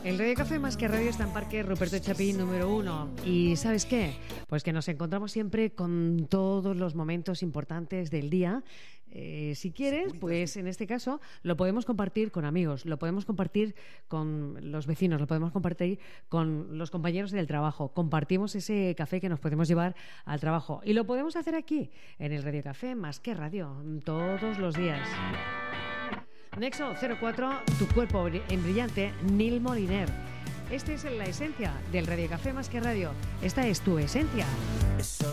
El Radio Café Más que Radio está en Parque Ruperto Chapí número 1. ¿Y sabes qué? Pues que nos encontramos siempre con todos los momentos importantes del día. Si quieres, pues en este caso lo podemos compartir con amigos, lo podemos compartir con los vecinos, lo podemos compartir con los compañeros del trabajo. Compartimos ese café que nos podemos llevar al trabajo. Y lo podemos hacer aquí, en el Radio Café Más que Radio, todos los días. Nexo 04, tu cuerpo en brillante, Neil Moliner. Esta es la esencia del Radio Café Más que Radio. Esta es tu esencia. Eso